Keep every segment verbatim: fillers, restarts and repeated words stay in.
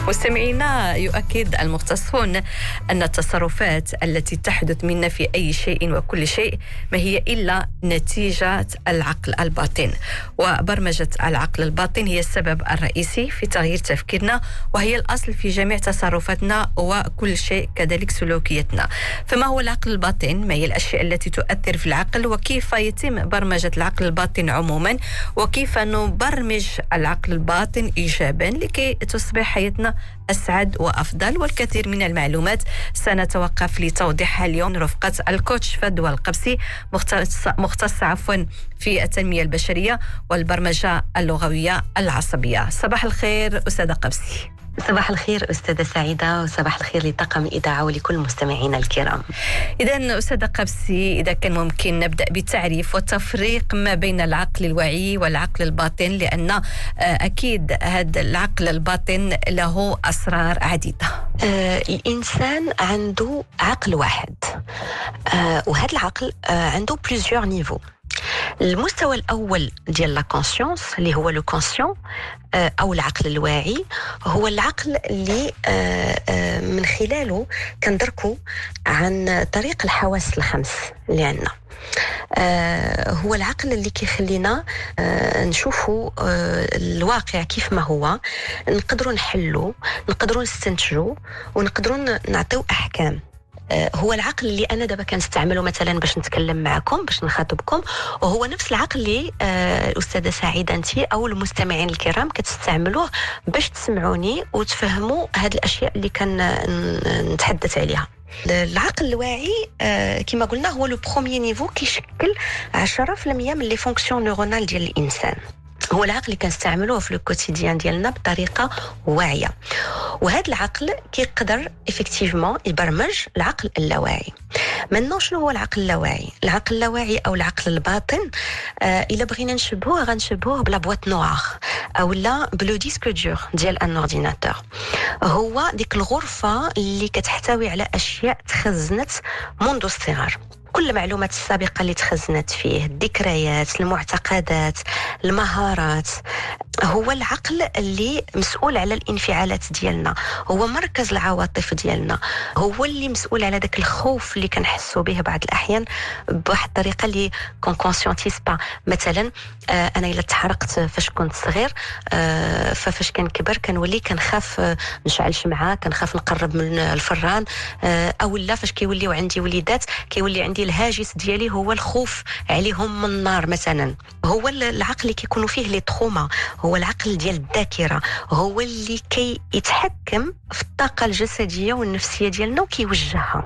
مستمعينا، يؤكد المختصون أن التصرفات التي تحدث منا في أي شيء وكل شيء ما هي إلا نتيجة العقل الباطن، وبرمجة العقل الباطن هي السبب الرئيسي في تغيير تفكيرنا، وهي الأصل في جميع تصرفاتنا وكل شيء، كذلك سلوكيتنا. فما هو العقل الباطن؟ ما هي الأشياء التي تؤثر في العقل؟ وكيف يتم برمجة العقل الباطن عموما؟ وكيف نبرمج العقل الباطن إيجابا لكي تصبح حياتنا أسعد وأفضل؟ والكثير من المعلومات سنتوقف لتوضيحها اليوم رفقة الكوتش فدوى القبسي، مختصة مختص عفوا في التنمية البشرية والبرمجة اللغوية العصبية. صباح الخير أستاذة قبسي. صباح الخير أستاذة سعيدة، وصباح الخير لطاقم الإذاعة ولكل مستمعينا الكرام. إذن أستاذة قبسي، إذا كان ممكن نبدأ بالتعريف والتفريق ما بين العقل الواعي والعقل الباطن، لأن أكيد هذا العقل الباطن له أسرار عديدة. آه الإنسان عنده عقل واحد، آه وهذا العقل آه عنده بليزيور نيفو. المستوى الأول ديال لا كونسيونس اللي هو لو كونسيون أو العقل الواعي، هو العقل اللي من خلاله كندركوا عن طريق الحواس الخمس اللي عندنا. هو العقل اللي كيخلينا نشوفوا الواقع كيف ما هو، نقدروا نحلوا، نقدروا نستنتجوا، ونقدروا نعطيو أحكام. هو العقل اللي أنا دابا كنستعمله مثلا باش نتكلم معكم، باش نخاطبكم، وهو نفس العقل اللي آه الأستاذة سعيدة أنتي أو المستمعين الكرام كتستعملوه باش تسمعوني وتفهموا هاد الأشياء اللي كان نتحدث عليها. العقل الواعي آه كما قلنا هو لو بروميير نيفو، كيشكل عشرة بالمئة من لي فونكسيون نيورونال ديال الإنسان. هو العقل اللي كنستعملوه في الكوتيديان ديالنا بطريقه واعيه، وهذا العقل كيقدر افكتيفمون يبرمج العقل اللاواعي. منو شنو هو العقل اللاواعي؟ العقل اللاواعي او العقل الباطن آه الا بغينا نشبهوه غنشبهوه بلا بواط نوار او لا بلو ديسك دور ديال ان اورديناتور. هو ديك الغرفه اللي كتحتوي على اشياء تخزنت منذ الصغر، كل المعلومات السابقة اللي تخزنت فيه، الذكريات، المعتقدات، المهارات. هو العقل اللي مسؤول على الانفعالات ديالنا، هو مركز العواطف ديالنا، هو اللي مسؤول على داك الخوف اللي كنحسوا به بعض الأحيان بواحد الطريقة اللي كون كونسيونتيز با. مثلا آه أنا إلا تحرقت فاش كنت صغير، آه ففاش كنكبر كنولي كنخاف آه نشعل شمعة، كنخاف نقرب من الفران، آه أو لا فاش كيوليو عندي وليدات كيولي عندي الهاجس ديالي هو الخوف عليهم من النار مثلا. هو العقل اللي كيكونوا فيه لي تروما، هو العقل ديال الذاكره، هو اللي كيتحكم في الطاقه الجسديه والنفسيه ديالنا وكيوجهها.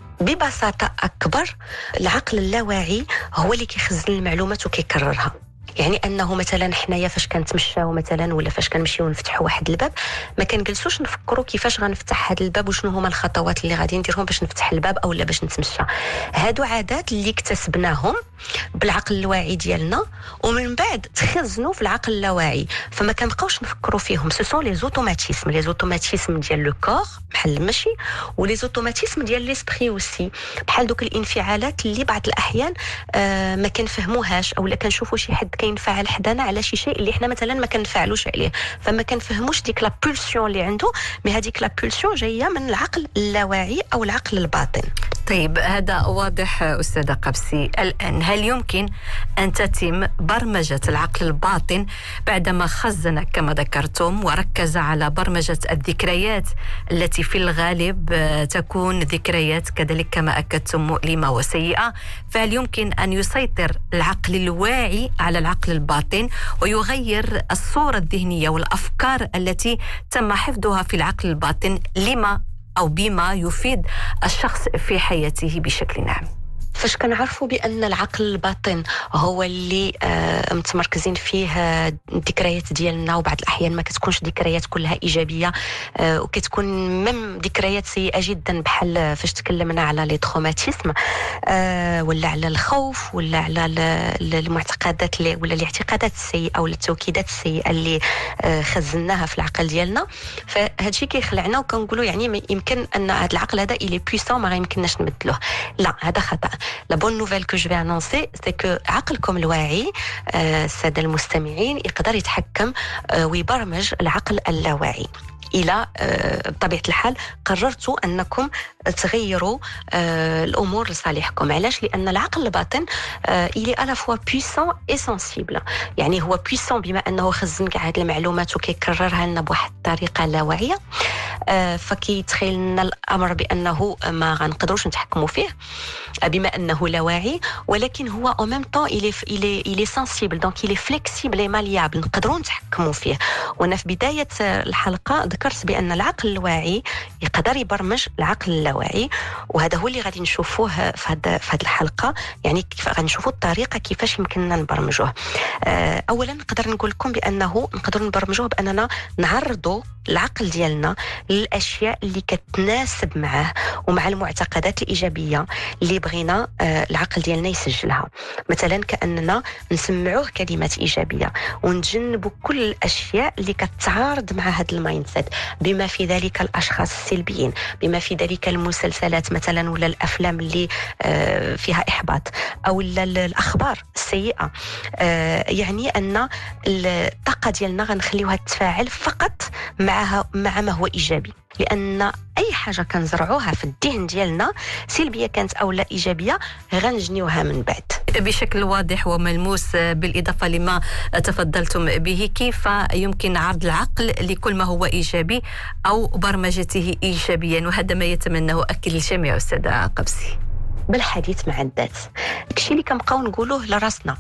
ببساطه اكبر العقل اللاواعي هو اللي كيخزن المعلومات وكيكررها. يعني انه مثلا حنايا فاش كنتمشاو مثلا ولا فاش كنمشيو نفتحوا واحد الباب، ما كنجلسوش نفكروا كيفاش غنفتح هذا الباب وشنو هما الخطوات اللي غادي نديرهم باش نفتح الباب او لا باش نتمشى. هادو عادات اللي اكتسبناهم بالعقل الواعي ديالنا ومن بعد تخزنوا في العقل اللاواعي، فما كنبقاوش نفكروا فيهم. سو سون لي زوتوماتيسم، لي زوتوماتيسم ديال لو كور بحال المشي، ولي زوتوماتيسم ديال ليسبري اوسي بحال دوك الانفعالات اللي بعض الاحيان آه ما كنفهموهاش او لا كنشوفوا شي حد كينفعل حدانا على شي شيء اللي احنا مثلا ما كنفعلوش عليه، فما كنفهموش ديك لا بولسيون اللي عنده، مي هذيك لا بولسيون جايه من العقل اللاواعي او العقل الباطن. طيب، هذا واضح أستاذة قبسي. الآن هل يمكن أن تتم برمجة العقل الباطن بعدما خزن كما ذكرتم وركز على برمجة الذكريات التي في الغالب تكون ذكريات كذلك كما أكدتم مؤلمة وسيئة؟ فهل يمكن أن يسيطر العقل الواعي على العقل الباطن ويغير الصورة الذهنية والأفكار التي تم حفظها في العقل الباطن لما أو بما يفيد الشخص في حياته بشكل عام؟ فاش كنعرفوا بان العقل الباطن هو اللي آه متمركزين فيه الذكريات ديالنا، وبعض الاحيان ما كتكونش ذكريات كلها ايجابيه، آه وكتكون مم ذكريات سيئه جدا بحال فاش تكلمنا على لي تروماتيسم، آه ولا على الخوف ولا على المعتقدات اللي ولا الاعتقادات السيئه ولا التوكيدات السيئه اللي آه خزناها في العقل ديالنا. فهذا الشيء كيخلعنا وكنقولوا يعني يمكن ان هذا العقل هذا الي بويسون ما يمكنناش نبدلوه. لا، هذا خطا. La bonne nouvelle que je vais annoncer, c'est que عقلكم الواعي السادة المستمعين يقدر يتحكم ويبرمج العقل اللاواعي. الى بطبيعه الحال قررتوا انكم تغيروا الامور لصالحكم. علاش؟ لان العقل الباطن الى على فوا بويسون اي سنسيبل، يعني هو بويسون بما انه خزن كاع هذه المعلومات وكيكررها لنا بواحد الطريقه لا واعيه، فكيتخيل لنا الامر بانه ما غنقدروش نتحكموا فيه بما انه لا واعي، ولكن هو او ميم طون الي الي الي سنسيبل، دونك الي فليكسيبل اي ماليابل، نقدروا نتحكموا فيه. وانا في بدايه الحلقه ذكرت بان العقل الواعي يقدر يبرمج العقل اللاواعي، وهذا هو اللي غادي نشوفوه في هذه في هذه الحلقه، يعني كيف غنشوفوا الطريقه كيفاش يمكننا نبرمجوه. اولا نقدر نقول لكم بانه نقدر نبرمجوه باننا نعرضوا العقل ديالنا للاشياء اللي كتناسب معاه ومع المعتقدات الايجابيه اللي بغينا العقل ديالنا يسجلها. مثلا كاننا نسمعوه كلمات ايجابيه ونتجنبوا كل الاشياء اللي كتعارض مع هذا المايند سيت، بما في ذلك الاشخاص السلبيين، بما في ذلك المسلسلات مثلا ولا الافلام اللي فيها احباط، او الاخبار السيئه. يعني ان الطاقه ديالنا غنخليوها تتفاعل فقط معها مع ما هو ايجابي، لان اي حاجه كنزرعوها في الذهن ديالنا سلبيه كانت او لا ايجابيه غنجنيوها من بعد. بشكل واضح وملموس، بالاضافه لما تفضلتم به، كيف يمكن عرض العقل لكل ما هو ايجابي او برمجته ايجابيا، وهذا ما يتمناه اكيد الجميع استاذه قبسي. بالحديث مع الذات، داكشي اللي كنبقاو نقولوه لراسنا.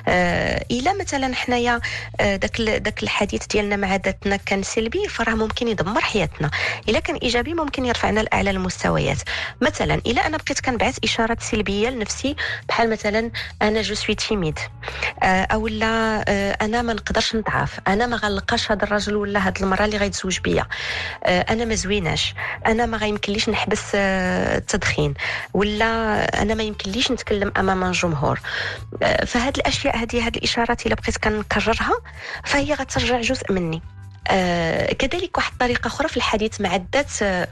آه الا مثلا حنايا آه داك داك الحديث ديالنا مع ذاتنا كان سلبي، فراه ممكن يدمر حياتنا. الا كان ايجابي ممكن يرفعنا لاعلى المستويات. مثلا الا انا بقيت كنبعث اشارات سلبيه لنفسي بحال مثلا انا جو سوي تيميد، آه او لا آه انا ما نقدرش نضعف، انا ما غنلقاش هذا الرجل ولا هذه المراه اللي غيتزوج بيا، آه انا ما زويناش، انا ما غيمكنليش نحبس آه التدخين، ولا انا ما يمكنليش نتكلم امام الجمهور. فهاد الاشياء هذه هاد الاشارات الا بقيت كنكررها فهي غترجع جزء مني. آه كذلك واحد الطريقه اخرى في الحديث مع الذات آه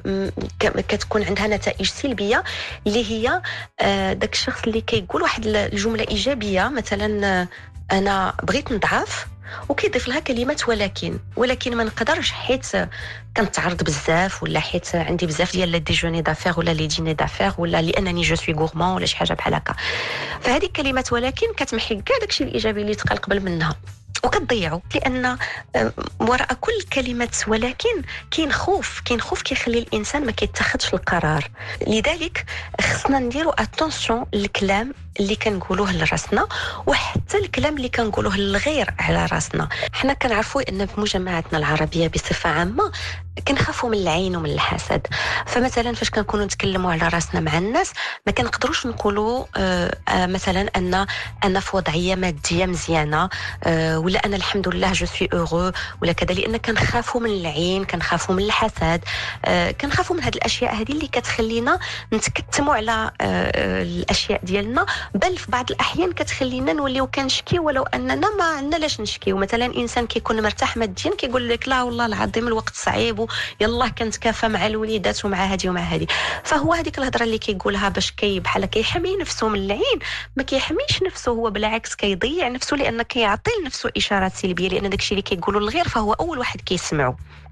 كتكون عندها نتائج سلبيه، اللي هي آه داك الشخص اللي كيقول واحد الجمله ايجابيه، مثلا آه انا بغيت نضعف، وكيضيف لها كلمه ولكن ولكن ما نقدرش حيت كنتعرض بزاف، ولا حيت عندي بزاف ديال لي ديجوني دافير ولا لي ديني دافير، ولا لانني جو سوي غورمون ولا شي حاجه بحال هكا. فهذه الكلمات ولكن كتمحي كاع داكشي الايجابي اللي تقال قبل منها وكتضيعوا، لان وراء كل كلمه ولكن كاين خوف، كاين خوف كيخلي الانسان ما كيتخذش القرار. لذلك خصنا نديروا اتونسيون للكلام اللي كنقولوه لراسنا، وحتى الكلام اللي كنقولوه للغير على راسنا. حنا كنعرفوا ان في مجتمعاتنا العربيه بصفه عامه كنخافوا من العين ومن الحسد. فمثلا فاش كنكونوا نتكلموا على راسنا مع الناس ما كنقدروش نقولوا آه آه مثلا ان انا في وضعيه ماديه مزيانه، آه ولا انا الحمد لله جو سوي اورو ولا كذا، لان كنخافوا من العين، كنخافوا من الحسد، آه كنخافوا من هذه الاشياء هذه اللي كتخلينا نتكتموا على آه الاشياء ديالنا، بل في بعض الاحيان كتخلينا نوليو كنشكي ولو اننا ما عندنا لاش نشكيو. مثلا انسان كيكون مرتاح ماديا كيقول لك لا والله العظيم الوقت صعيب، يلا كنتكافى مع الوليدات ومع هذه ومع هذه. فهو هذيك الهضره اللي كيقولها باش كي بحال كيحمي نفسه من العين، ما كيحميش نفسه، هو بالعكس كيضيع نفسه، لان كيعطي لنفسه اشارات سلبيه، لان داكشي اللي كيقولوا للغير فهو اول واحد كيسمعه.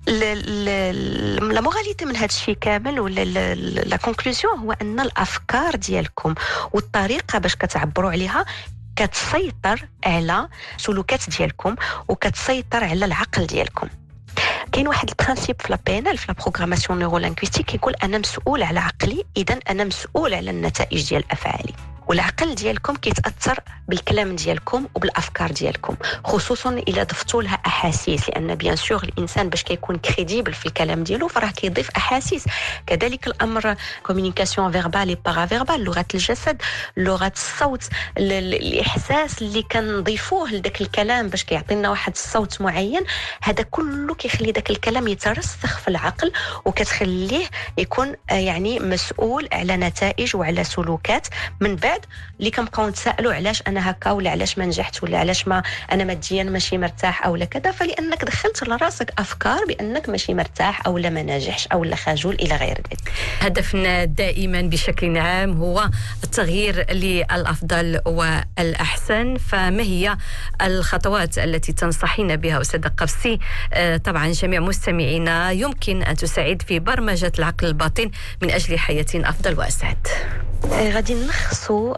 لا موراليتي من هذا الشيء كامل ولا لا كونكلوزيون هو ان الافكار ديالكم والطريقه باش كتعبروا عليها كتسيطر على سلوكات ديالكم وكتسيطر على العقل ديالكم. كاين واحد البرانسيب في لا بي ان ال في لا بروغراماسيون نيورولينغويستيك كيقول انا مسؤول على عقلي، اذا انا مسؤول على النتائج ديال افعالي. والعقل ديالكم كيتاثر بالكلام ديالكم وبالافكار ديالكم، خصوصا الا ضفتوا لها احاسيس، لان بيان سور الانسان باش كيكون كريديبل في الكلام ديالو فراه كيضيف احاسيس. كذلك الامر كومونيكاسيون فيربال اي بارافيربال، لغه الجسد، لغه الصوت، الاحساس اللي كنضيفوه لذاك الكلام باش كيعطينا واحد الصوت معين، هذا كله كيخلي ذاك الكلام يترسخ في العقل وكتخليه يكون يعني مسؤول على نتائج وعلى سلوكات من بعد بعد اللي كنبقاو نتسائلوا علاش انا هكا ولا علاش ما نجحت ولا علاش ما انا ماديا ماشي مرتاح او لا كذا، فلانك دخلت لراسك افكار بانك ماشي مرتاح او لا ما ناجحش او لا خجول الى غير ذلك. هدفنا دائما بشكل عام هو التغيير للافضل والاحسن، فما هي الخطوات التي تنصحين بها استاذه قبسي؟ طبعا جميع مستمعينا يمكن ان تساعد في برمجه العقل الباطن من اجل حياه افضل واسعد. غادي نلخصوا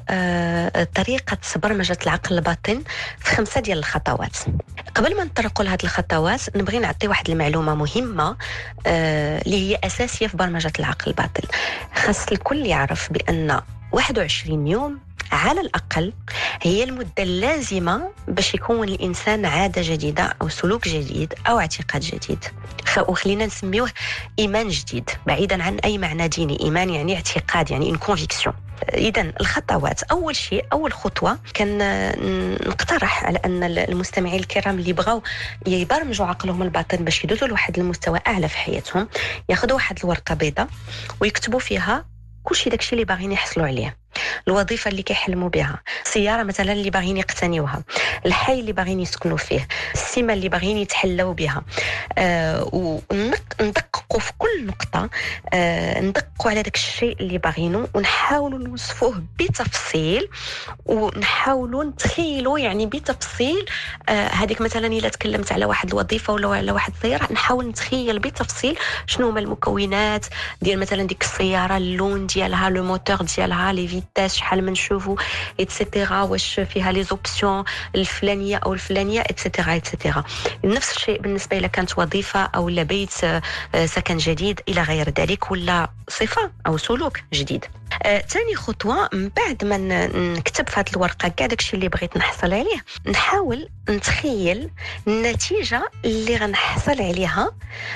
طريقه برمجه العقل الباطن في خمسه ديال الخطوات. قبل ما نطرقوا لهذه الخطوات نبغي نعطي واحد المعلومه مهمه اللي هي اساسيه في برمجه العقل الباطن. خاص الكل يعرف بان واحد وعشرين يوم على الأقل هي المدة اللازمة باش يكون الإنسان عادة جديدة أو سلوك جديد أو اعتقاد جديد، وخلينا نسميوه إيمان جديد بعيدا عن أي معنى ديني. إيمان يعني اعتقاد، يعني une conviction. إذن الخطوات، أول شيء أول خطوة كان نقترح على أن المستمعين الكرام اللي بغاو يبرمجوا عقلهم الباطن باش يدوزوا لواحد المستوى أعلى في حياتهم ياخذوا واحد الورقة بيضاء ويكتبوا فيها كل شيء داكشي اللي باغيين يحصلوا عليه، الوظيفة اللي كيحلموا بها، السيارة مثلا اللي باغيين يقتنيوها، الحي اللي باغيين يسكنوا فيه، السمة اللي باغيين يتحلوا بها. آه وندققوا في كل نقطة، آه ندققوا على داك الشيء اللي باغينه ونحاولوا نوصفوه بتفصيل، ونحاولوا نتخيلوا يعني بتفصيل آه هذيك مثلا إلا تكلمت على واحد الوظيفة ولا على واحد السيارة، نحاول نتخيل بتفصيل شنو هما المكونات ديال مثلا ديك السيارة، اللون ديالها، لو موتور ديالها، لي فيتاس شحال من نشوفوا ايتترا، واش فيها لي زوبسيون الفلانيه او الفلانيه ايتترا ايتترا. نفس الشيء بالنسبه الى كانت وظيفه او لا بيت سكن جديد الى غير ذلك، ولا صفه او سلوك جديد. ثاني آه، خطوه من بعد ما نكتب في هذه الورقه كاع داكشي اللي بغيت نحصل عليه، نحاول نتخيل النتيجه اللي غنحصل عليها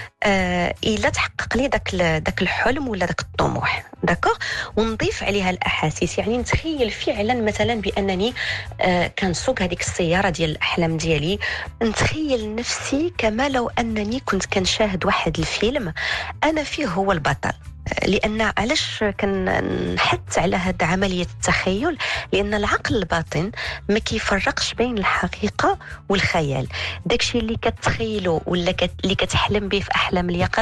آه الا تحقق لي داك داك الحلم ولا داك الطموح، داكوغ، ونضيف عليها الاحاسيس. يعني نتخيل فعلا مثلا بانني آه كنسوق هذيك السياره ديال الاحلام ديالي، نتخيل نفسي كما لو انني كنت كنشاهد واحد الفيلم انا فيه هو البطل. لأن علاش كنحث على هذه عملية التخيل؟ لأن العقل الباطن ما كيفرقش بين الحقيقة والخيال. داكشي اللي كتخيله ولا اللي كتحلم به في أحلام اليقظة